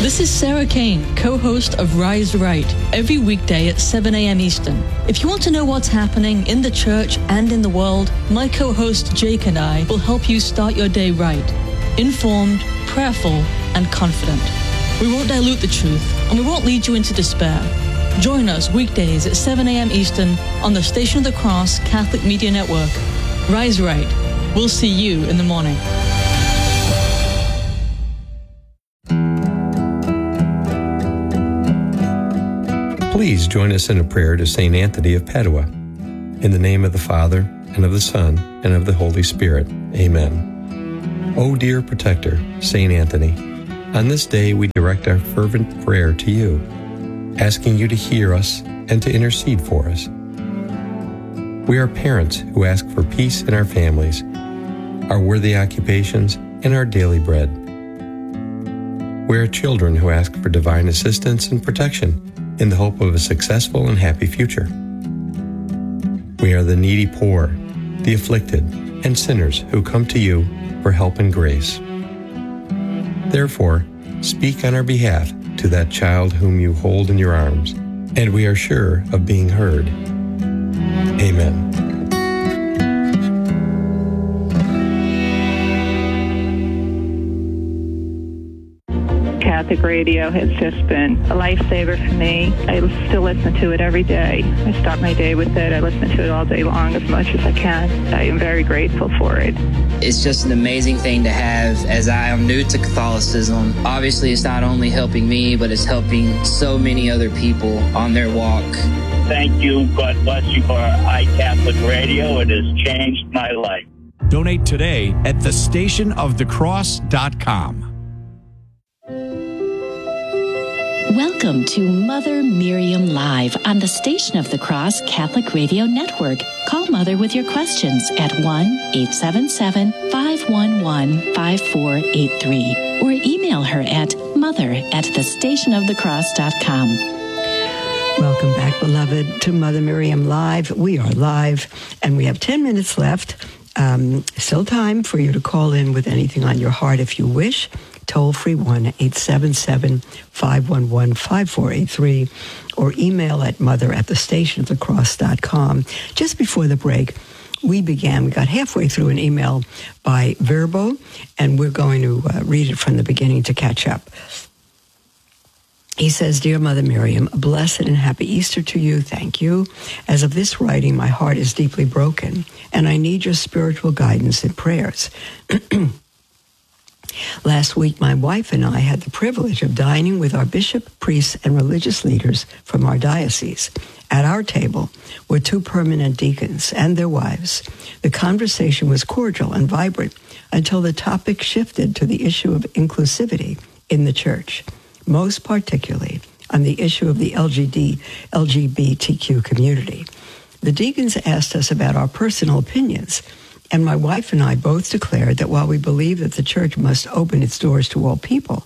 This is Sarah Kane, co-host of Rise Right, every weekday at 7 a.m. Eastern. If you want to know what's happening in the church and in the world, my co-host Jake and I will help you start your day right, informed, prayerful, and confident. We won't dilute the truth, and we won't lead you into despair. Join us weekdays at 7 a.m. Eastern on the Station of the Cross Catholic Media Network. Rise Right. We'll see you in the morning. Please join us in a prayer to St. Anthony of Padua. In the name of the Father, and of the Son, and of the Holy Spirit. Amen. O dear protector, St. Anthony, on this day we direct our fervent prayer to you, asking you to hear us and to intercede for us. We are parents who ask for peace in our families, our worthy occupations, and our daily bread. We are children who ask for divine assistance and protection in the hope of a successful and happy future. We are the needy poor, the afflicted, and sinners who come to you for help and grace. Therefore, speak on our behalf to that child whom you hold in your arms, and we are sure of being heard. Amen. Catholic radio has just been a lifesaver for me. I still listen to it every day. I start my day with it. I listen to it all day long as much as I can. I am very grateful for it. It's just an amazing thing to have, as I am new to Catholicism. Obviously, it's not only helping me, but it's helping so many other people on their walk. Thank you. God bless you for iCatholic Radio. It has changed my life. Donate today at thestationofthecross.com. Welcome to Mother Miriam Live on the Station of the Cross Catholic Radio Network. Call Mother with your questions at 1-877-511-5483 or email her at mother@thestationofthecross.com. Welcome back, beloved, to Mother Miriam Live. We are live, and we have 10 minutes left. Still time for you to call in with anything on your heart if you wish. Toll free 1-877-511-5483 or email at mother@thestationofthecross.com. Just before the break, we got halfway through an email by Verbo, and we're going to read it from the beginning to catch up. He says, Dear Mother Miriam, a blessed and happy Easter to you. Thank you. As of this writing, my heart is deeply broken, and I need your spiritual guidance and prayers. Last week, my wife and I had the privilege of dining with our bishop, priests, and religious leaders from our diocese. At our table were 2 permanent deacons and their wives. The conversation was cordial and vibrant until the topic shifted to the issue of inclusivity in the church, most particularly on the issue of the LGBTQ community. The deacons asked us about our personal opinions, and my wife and I both declared that while we believe that the church must open its doors to all people,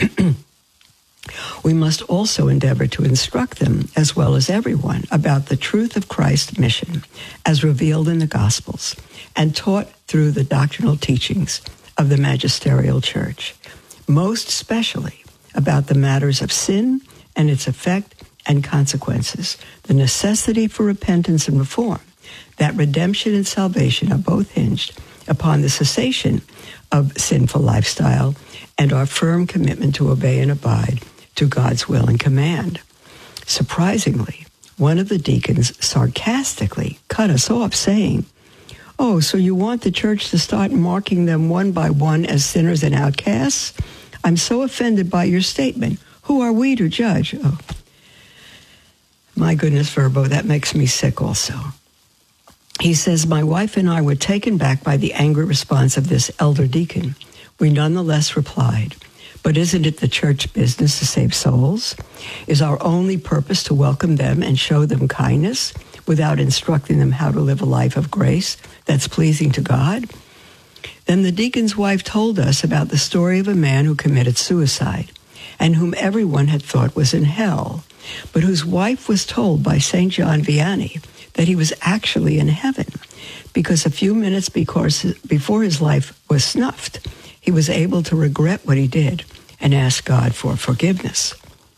we must also endeavor to instruct them, as well as everyone, about the truth of Christ's mission, as revealed in the Gospels, and taught through the doctrinal teachings of the magisterial church, most especially about the matters of sin and its effect and consequences, the necessity for repentance and reform, that redemption and salvation are both hinged upon the cessation of sinful lifestyle and our firm commitment to obey and abide to God's will and command. Surprisingly, one of the deacons sarcastically cut us off, saying, "Oh, so you want the church to start marking them one by one as sinners and outcasts? I'm so offended by your statement. Who are we to judge?" Oh, my goodness, Verbo, that makes me sick also. He says, my wife and I were taken back by the angry response of this elder deacon. We nonetheless replied, but isn't it the church business to save souls? Is our only purpose to welcome them and show them kindness without instructing them how to live a life of grace that's pleasing to God? Then the deacon's wife told us about the story of a man who committed suicide and whom everyone had thought was in hell, but whose wife was told by St. John Vianney that he was actually in heaven because a few minutes before his life was snuffed, he was able to regret what he did and ask God for forgiveness.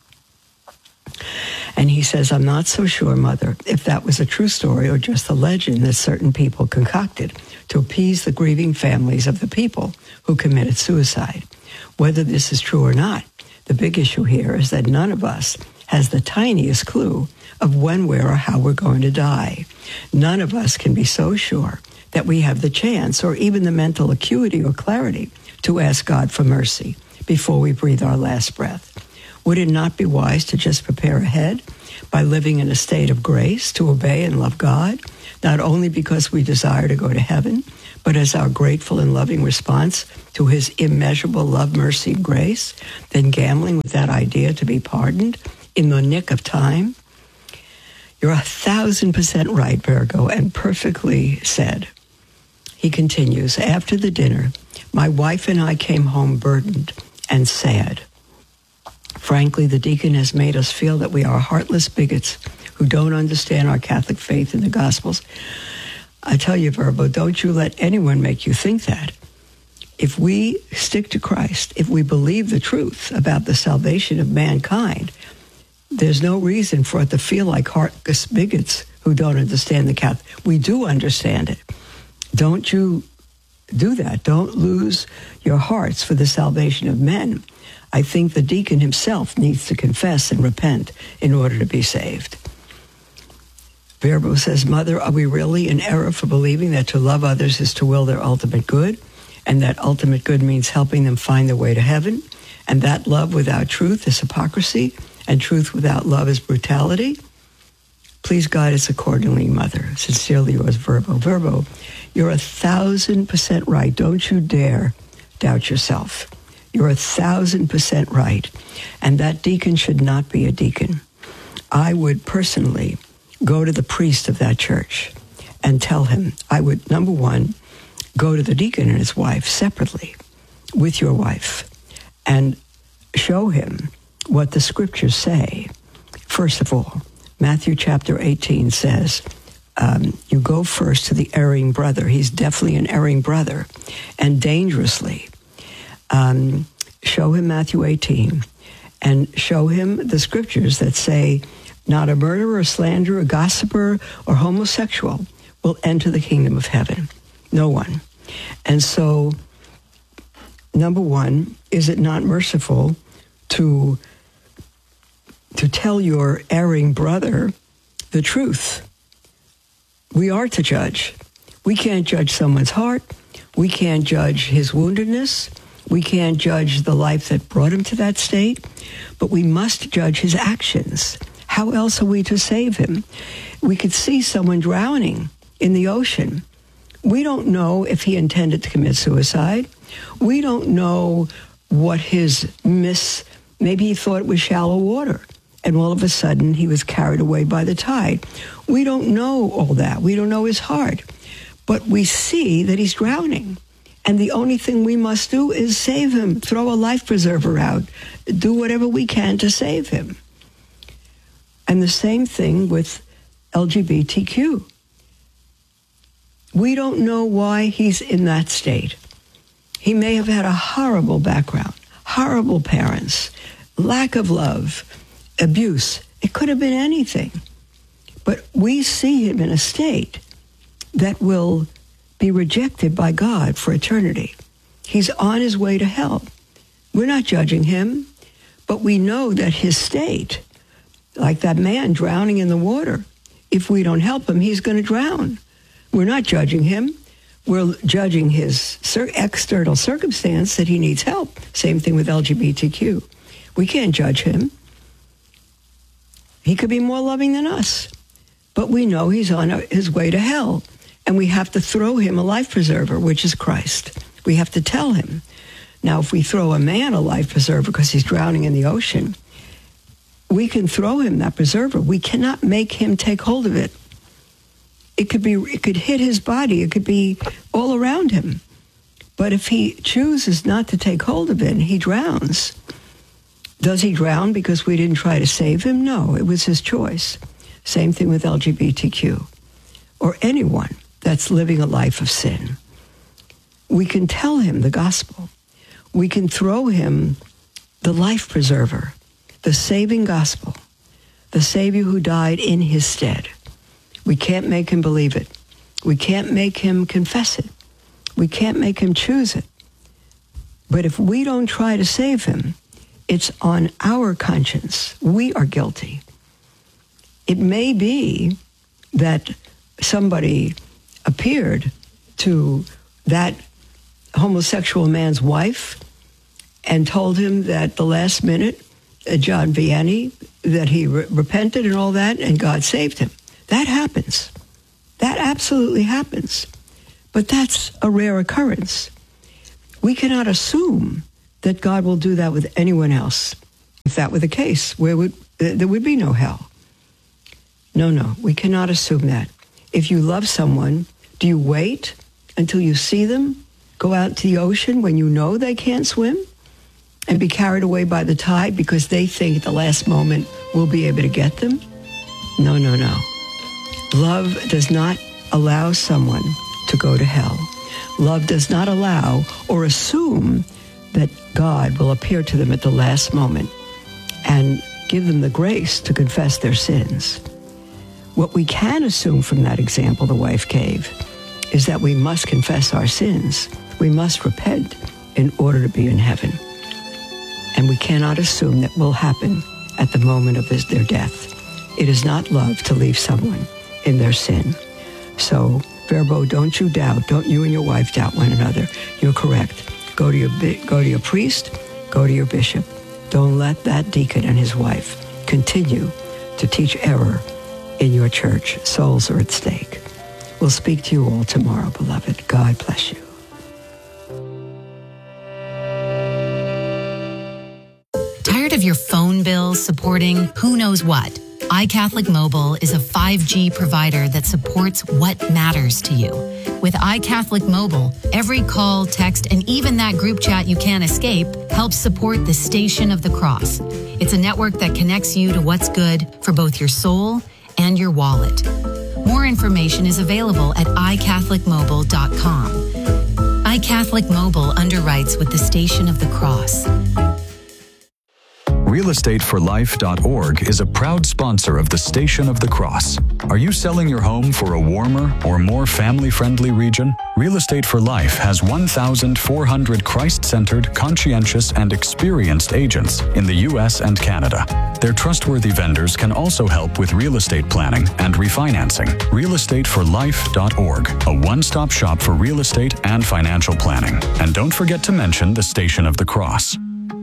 And he says, I'm not so sure, Mother, if that was a true story or just a legend that certain people concocted to appease the grieving families of the people who committed suicide. Whether this is true or not, the big issue here is that none of us has the tiniest clue of when, where, or how we're going to die. None of us can be so sure that we have the chance or even the mental acuity or clarity to ask God for mercy before we breathe our last breath. Would it not be wise to just prepare ahead by living in a state of grace to obey and love God, not only because we desire to go to heaven, but as our grateful and loving response to his immeasurable love, mercy, and grace, then gambling with that idea to be pardoned in the nick of time? You're 1,000% right, Virgo, and perfectly said. He continues, after the dinner, my wife and I came home burdened and sad. Frankly, the deacon has made us feel that we are heartless bigots who don't understand our Catholic faith in the Gospels. I tell you, Virgo, don't you let anyone make you think that. If we stick to Christ, if we believe the truth about the salvation of mankind, there's no reason for it to feel like heartless bigots who don't understand the Catholic. We do understand it. Don't you do that. Don't lose your hearts for the salvation of men. I think the deacon himself needs to confess and repent in order to be saved. Virgo says, Mother, are we really in error for believing that to love others is to will their ultimate good, and that ultimate good means helping them find their way to heaven, and that love without truth is hypocrisy, and truth without love is brutality? Please guide us accordingly, Mother. Sincerely yours, Virgo. Virgo, you're 1,000% right. Don't you dare doubt yourself. You're 1,000% right. And that deacon should not be a deacon. I would personally go to the priest of that church and tell him, I would, number one, go to the deacon and his wife separately with your wife and show him what the scriptures say. First of all, Matthew chapter 18 says, you go first to the erring brother. He's definitely an erring brother, and dangerously. Show him Matthew 18 and show him the scriptures that say not a murderer, a slanderer, a gossiper, or homosexual will enter the kingdom of heaven. No one. And so, number one, is it not merciful to tell your erring brother the truth? We are to judge. We can't judge someone's heart. We can't judge his woundedness. We can't judge the life that brought him to that state. But we must judge his actions. How else are we to save him? We could see someone drowning in the ocean. We don't know if he intended to commit suicide. We don't know what maybe he thought it was shallow water, and all of a sudden he was carried away by the tide. We don't know all that. We don't know his heart. But we see that he's drowning. And the only thing we must do is save him, throw a life preserver out, do whatever we can to save him. And the same thing with LGBTQ. We don't know why he's in that state. He may have had a horrible background, horrible parents, lack of love, abuse. It could have been anything. But we see him in a state that will be rejected by God for eternity. He's on his way to hell. We're not judging him, but we know that his state, like that man drowning in the water, if we don't help him, he's going to drown. We're not judging him. We're judging his external circumstance that he needs help. Same thing with LGBTQ. We can't judge him. He could be more loving than us. But we know he's on his way to hell. And we have to throw him a life preserver, which is Christ. We have to tell him. Now, if we throw a man a life preserver because he's drowning in the ocean, we can throw him that preserver. We cannot make him take hold of it. It could hit his body. It could be all around him. But if he chooses not to take hold of it, he drowns. Does he drown because we didn't try to save him? No, it was his choice. Same thing with LGBTQ or anyone that's living a life of sin. We can tell him the gospel. We can throw him the life preserver, the saving gospel, the Savior who died in his stead. We can't make him believe it. We can't make him confess it. We can't make him choose it. But if we don't try to save him, it's on our conscience. We are guilty. It may be that somebody appeared to that homosexual man's wife and told him that at the last minute, John Vianney, that he repented and all that, and God saved him. That happens. That absolutely happens. But that's a rare occurrence. We cannot assume that God will do that with anyone else. If that were the case, there would be no hell. No, we cannot assume that. If you love someone, do you wait until you see them go out to the ocean when you know they can't swim and be carried away by the tide because they think at the last moment we'll be able to get them? No. Love does not allow someone to go to hell. Love does not allow or assume that God will appear to them at the last moment and give them the grace to confess their sins. What we can assume from that example the wife gave is that we must confess our sins. We must repent in order to be in heaven. And we cannot assume that will happen at the moment of their death. It is not love to leave someone in their sin. So, Verbo, don't you doubt. Don't you and your wife doubt one another. You're correct. Go to your priest. Go to your bishop. Don't let that deacon and his wife continue to teach error in your church. Souls are at stake. We'll speak to you all tomorrow, beloved. God bless you. Tired of your phone bill supporting who knows what? iCatholic Mobile is a 5G provider that supports what matters to you. With iCatholic Mobile, every call, text, and even that group chat you can't escape helps support the Station of the Cross. It's a network that connects you to what's good for both your soul and your wallet. More information is available at iCatholicMobile.com. iCatholic Mobile underwrites with the Station of the Cross. RealEstateForLife.org is a proud sponsor of the Station of the Cross. Are you selling your home for a warmer or more family-friendly region? Real Estate for Life has 1,400 Christ-centered, conscientious, and experienced agents in the U.S. and Canada. Their trustworthy vendors can also help with real estate planning and refinancing. RealEstateForLife.org, a one-stop shop for real estate and financial planning. And don't forget to mention the Station of the Cross.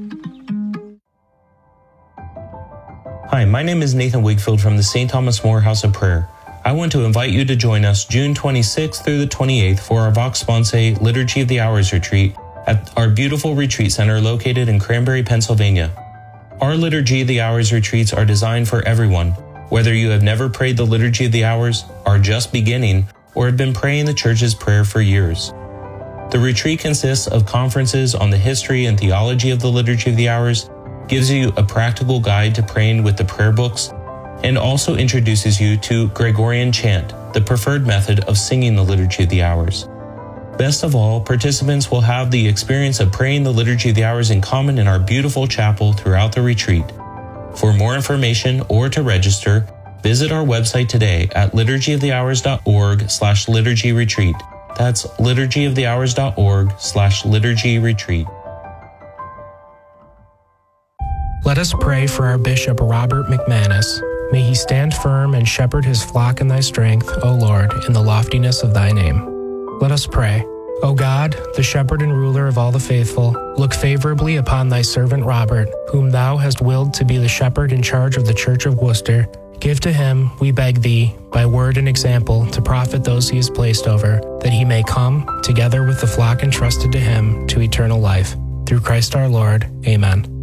Hi, my name is Nathan Wigfield from the St. Thomas More House of Prayer. I want to invite you to join us June 26th through the 28th for our Vox Sponsae Liturgy of the Hours retreat at our beautiful retreat center located in Cranberry, Pennsylvania. Our Liturgy of the Hours retreats are designed for everyone, whether you have never prayed the Liturgy of the Hours, are just beginning, or have been praying the Church's prayer for years. The retreat consists of conferences on the history and theology of the Liturgy of the Hours, gives you a practical guide to praying with the prayer books, and also introduces you to Gregorian chant, the preferred method of singing the Liturgy of the Hours. Best of all, participants will have the experience of praying the Liturgy of the Hours in common in our beautiful chapel throughout the retreat. For more information or to register, visit our website today at liturgyofthehours.org/liturgyretreat. That's liturgyofthehours.org/liturgyretreat. Let us pray for our Bishop Robert McManus. May he stand firm and shepherd his flock in thy strength, O Lord, in the loftiness of thy name. Let us pray. O God, the shepherd and ruler of all the faithful, look favorably upon thy servant Robert, whom thou hast willed to be the shepherd in charge of the Church of Worcester. Give to him, we beg thee, by word and example, to profit those he has placed over, that he may come, together with the flock entrusted to him, to eternal life. Through Christ our Lord. Amen.